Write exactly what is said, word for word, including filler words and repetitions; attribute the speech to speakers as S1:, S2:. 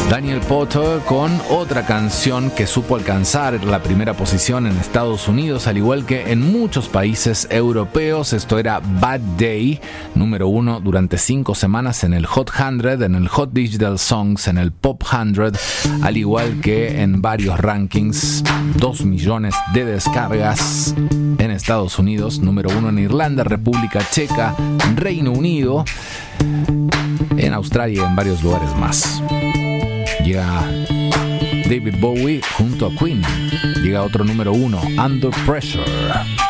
S1: Daniel Powter con otra canción que supo alcanzar la primera posición en Estados Unidos, al igual que en muchos países europeos. Esto era Bad Day, número uno durante cinco semanas en el Hot cien, en el Hot Digital Songs, en el Pop cien, al igual que en varios rankings. Dos millones de descargas en Estados Unidos, número uno en Irlanda, República Checa, Reino Unido, en Australia y en varios lugares más. Llega David Bowie junto a Queen. Llega otro número uno, Under Pressure.